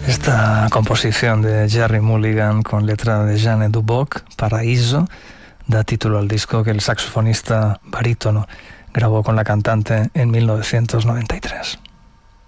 Esta composición de Gerry Mulligan con letra de Jeanne Duboc, Paraíso, da título al disco que el saxofonista barítono grabó con la cantante en 1993.